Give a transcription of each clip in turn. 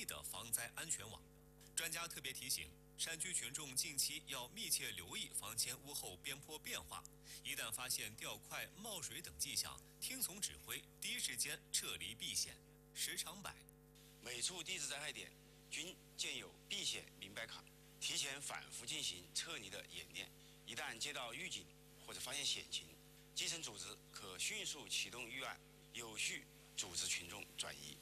密的防灾安全网。专家特别提醒，山区群众近期要密切留意房前屋后边坡变化，一旦发现掉块、冒水等迹象，听从指挥，第一时间撤离避险。时常摆， 每处地质灾害点均建有避险明白卡，提前反复进行撤离的演练。一旦接到预警或者发现险情，基层组织可迅速启动预案，有序组织群众转移。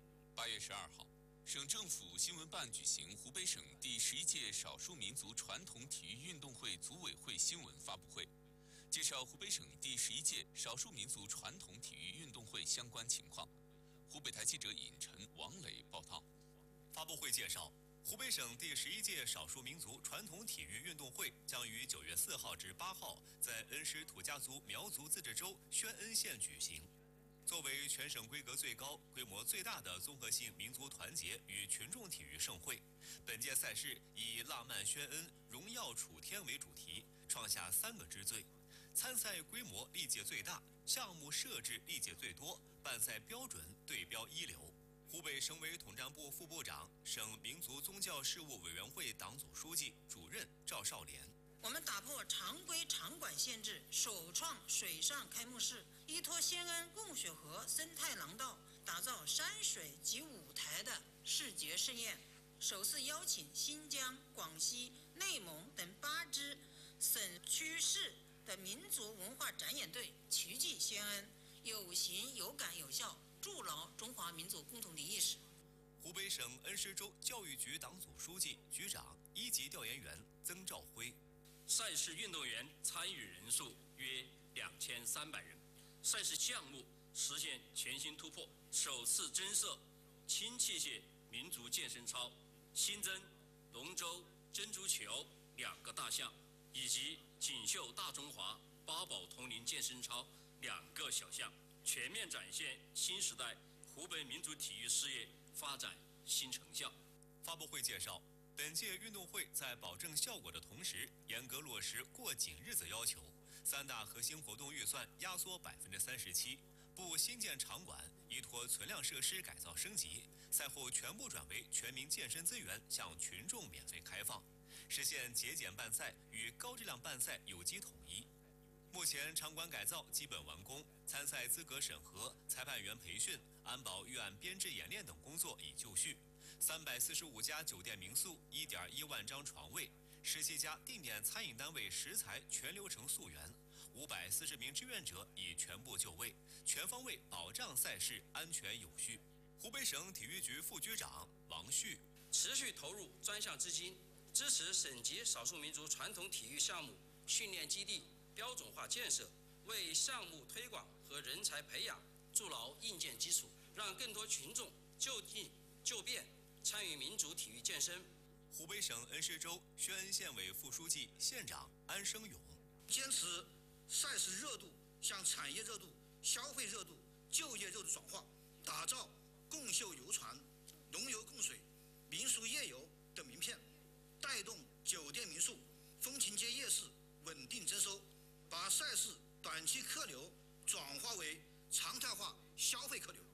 8月12号，省政府新闻办举行湖北省第11届少数民族传统体育运动会组委会新闻发布会，介绍湖北省第11届少数民族传统体育运动会相关情况。湖北台记者尹晨、王磊报道。 发布会介绍，湖北省第11届少数民族传统体育运动会将于9月4号至8号在恩施土家族苗族自治州宣恩县举行。作为全省规格最高、规模最大的综合性民族团结与群众体育盛会，本届赛事以“浪漫宣恩，荣耀楚天”为主题，创下3个之最。参赛规模历届最大，项目设置历届最多，办赛标准对标一流。湖北省委统战部副部长、省民族宗教事务委员会党组书记、主任赵少莲。 我们打破常规场馆限制，首创水上开幕式，依托宣恩供水河生态廊道，打造山水及舞台的视觉盛宴。首次邀请新疆、广西、内蒙等8支省区市的民族文化展演队齐聚宣恩，有形有感有效，筑牢中华民族共同体意识。 湖北省恩施州教育局党组书记、局长、1级调研员曾兆辉。 赛事运动员参与人数约2300人，赛事项目实现全新突破，首次增设轻器械民族健身操，新增龙舟、珍珠球2个大项，以及锦绣大中华、八宝铜陵健身操2个小项，全面展现新时代湖北民族体育事业发展新成效。 发布会介绍，本届运动会在保证效果的同时，严格落实过紧日子要求，3大核心活动预算压缩37%，不新建场馆，依托存量设施改造升级，赛后全部转为全民健身资源向群众免费开放，实现节俭办赛与高质量办赛有机统一。目前场馆改造基本完工，参赛资格审核、裁判员培训、安保预案编制演练等工作已就绪。345家酒店民宿1.1万张床位，17家定点餐饮单位食材全流程溯源，540名志愿者已全部就位，全方位保障赛事安全有序。湖北省体育局副局长王旭， 持续投入专项资金，支持省级少数民族传统体育项目训练基地标准化建设，为项目推广和人才培养筑牢硬件基础，让更多群众就近就便参与民族体育健身。 湖北省恩施州宣恩县委副书记、县长安生勇， 坚持赛事热度向产业热度、消费热度、就业热度转化，打造共绣游船、龙游共水、民宿夜游等名片，带动酒店民宿、风情街夜市稳定增收，把赛事短期客流转化为常态化消费客流。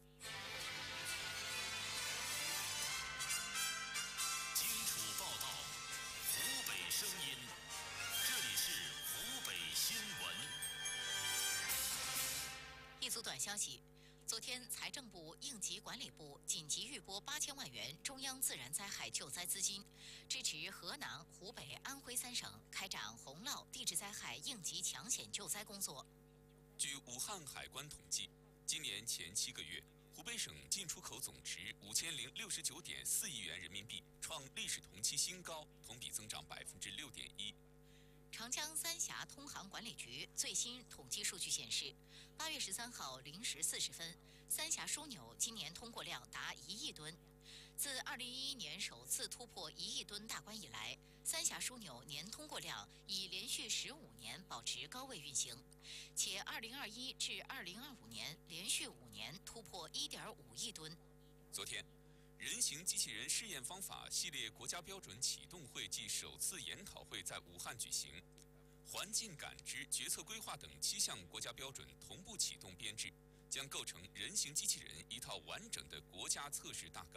荆楚报道，湖北声音，这里是湖北新闻。 一组短消息。昨天，财政部、应急管理部紧急预拨8000万元中央自然灾害救灾资金，支持河南、湖北、安徽3省开展洪涝地质灾害应急抢险救灾工作。 据武汉海关统计，今年前7个月，湖北省进出口总值5069.4亿元人民币，创历史同期新高，同比增长6.1%。 长江三峡通航管理局最新统计数据显示，8月13号0时40分，三峡枢纽今年通过量达1亿吨。自2011年首次突破1亿吨大关以来，三峡枢纽年通过量已连续15年保持高位运行，且2021至2025年连续5年突破1.5亿吨。 昨天，人形机器人试验方法系列国家标准启动会暨首次研讨会在武汉举行，环境感知、决策规划等7项国家标准同步启动编制，将构成人形机器人一套完整的国家测试大纲。